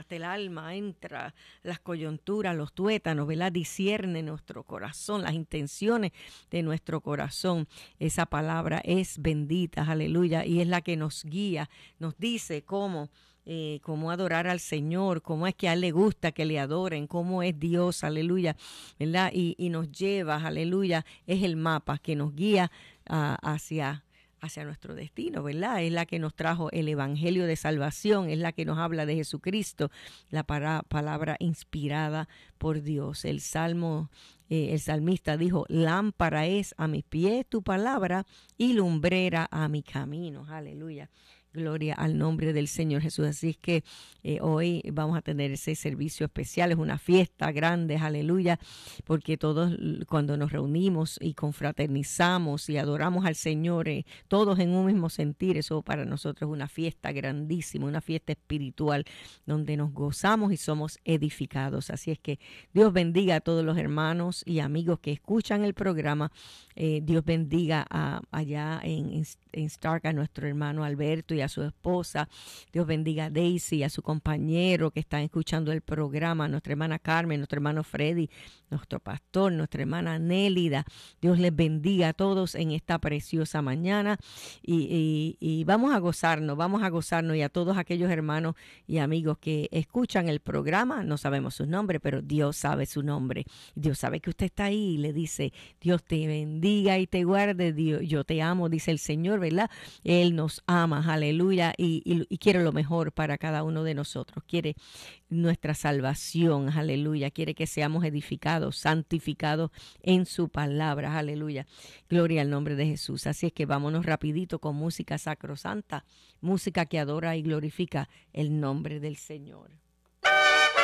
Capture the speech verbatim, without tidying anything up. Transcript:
hasta el alma, entra las coyunturas, los tuétanos, ¿verdad? Discierne nuestro corazón, las intenciones de nuestro corazón. Esa palabra es bendita, aleluya, y es la que nos guía, nos dice cómo Eh, cómo adorar al Señor, cómo es que a Él le gusta que le adoren, cómo es Dios, aleluya, ¿verdad? Y, y nos lleva, aleluya, es el mapa que nos guía uh, hacia, hacia nuestro destino, ¿verdad? Es la que nos trajo el Evangelio de Salvación, es la que nos habla de Jesucristo, la para, palabra inspirada por Dios. El Salmo, eh, el salmista dijo, lámpara es a mis pies tu palabra y lumbrera a mi camino, aleluya. Gloria al nombre del Señor Jesús. Así es que eh, hoy vamos a tener ese servicio especial, es una fiesta grande, aleluya, porque todos cuando nos reunimos y confraternizamos y adoramos al Señor, eh, todos en un mismo sentir, eso para nosotros es una fiesta grandísima, una fiesta espiritual, donde nos gozamos y somos edificados. Así es que Dios bendiga a todos los hermanos y amigos que escuchan el programa. Eh, Dios bendiga a, allá en, en Stark a nuestro hermano Alberto y a su esposa. Dios bendiga a Daisy, a su compañero que están escuchando el programa, a nuestra hermana Carmen, nuestro hermano Freddy, nuestro pastor, nuestra hermana Nélida. Dios les bendiga a todos en esta preciosa mañana y, y, y vamos a gozarnos, vamos a gozarnos y a todos aquellos hermanos y amigos que escuchan el programa, no sabemos su nombre, pero Dios sabe su nombre. Dios sabe que usted está ahí y le dice, Dios te bendiga y te guarde, Dios, yo te amo, dice el Señor, ¿verdad? Él nos ama, aleluya, y, y, y quiere lo mejor para cada uno de nosotros, quiere nuestra salvación, aleluya, quiere que seamos edificados, santificados en su palabra, aleluya, gloria al nombre de Jesús. Así es que vámonos rapidito con música sacrosanta, música que adora y glorifica el nombre del Señor.